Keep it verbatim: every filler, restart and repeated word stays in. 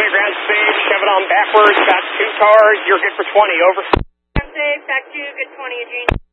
twenty ground safe, shove it on backwards, got two cars, you're good for twenty, over. Ground safe, back two, good twenty, Eugene.